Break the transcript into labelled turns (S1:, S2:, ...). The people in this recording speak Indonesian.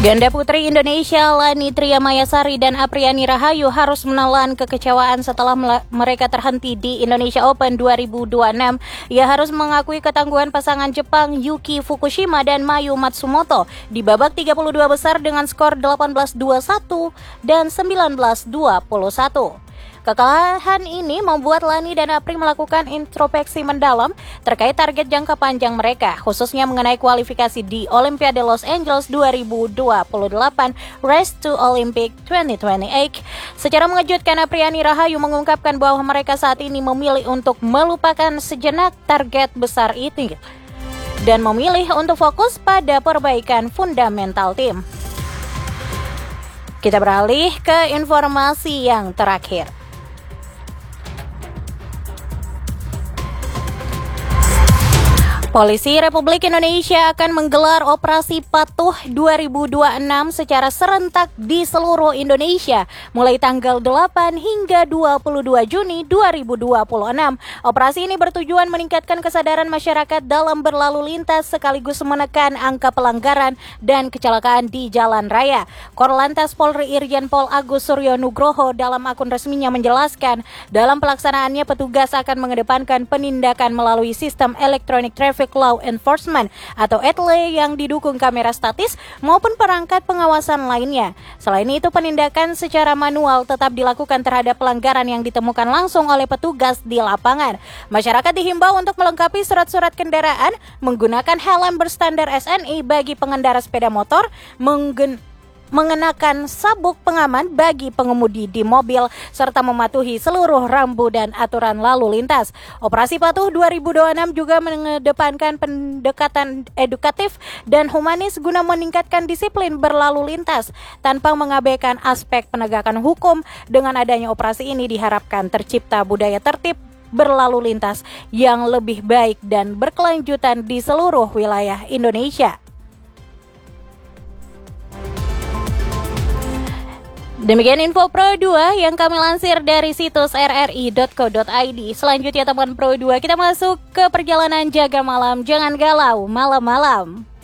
S1: Ganda putri Indonesia Lani Triamayasari dan Apriani Rahayu harus menelan kekecewaan setelah mereka terhenti di Indonesia Open 2026. Ia harus mengakui ketangguhan pasangan Jepang Yuki Fukushima dan Mayu Matsumoto di babak 32 besar dengan skor 18-21 dan 19-21. Kekalahan ini membuat Lani dan Apri melakukan introspeksi mendalam terkait target jangka panjang mereka, khususnya mengenai kualifikasi di Olimpiade Los Angeles 2028 Race to Olympic 2028. Secara mengejutkan, Apriani Rahayu mengungkapkan bahwa mereka saat ini memilih untuk melupakan sejenak target besar itu dan memilih untuk fokus pada perbaikan fundamental tim. Kita beralih ke informasi yang terakhir. Polisi Republik Indonesia akan menggelar Operasi Patuh 2026 secara serentak di seluruh Indonesia mulai tanggal 8 hingga 22 Juni 2026. Operasi ini bertujuan meningkatkan kesadaran masyarakat dalam berlalu lintas sekaligus menekan angka pelanggaran dan kecelakaan di jalan raya. Korlantas Polri Irjen Pol Agus Suryo Nugroho dalam akun resminya menjelaskan, dalam pelaksanaannya petugas akan mengedepankan penindakan melalui sistem Electronic Traffic Law Enforcement atau ETLE yang didukung kamera statis maupun perangkat pengawasan lainnya. Selain itu, penindakan secara manual tetap dilakukan terhadap pelanggaran yang ditemukan langsung oleh petugas di lapangan. Masyarakat dihimbau untuk melengkapi surat-surat kendaraan, menggunakan helm berstandar SNI bagi pengendara sepeda motor, mengenakan sabuk pengaman bagi pengemudi di mobil, serta mematuhi seluruh rambu dan aturan lalu lintas. Operasi Patuh 2026 juga mengedepankan pendekatan edukatif dan humanis guna meningkatkan disiplin berlalu lintas tanpa mengabaikan aspek penegakan hukum. Dengan adanya operasi ini diharapkan tercipta budaya tertib berlalu lintas yang lebih baik dan berkelanjutan di seluruh wilayah Indonesia. Demikian info Pro 2 yang kami lansir dari situs rri.co.id. Selanjutnya teman Pro 2, kita masuk ke perjalanan jaga malam. Jangan galau malam-malam.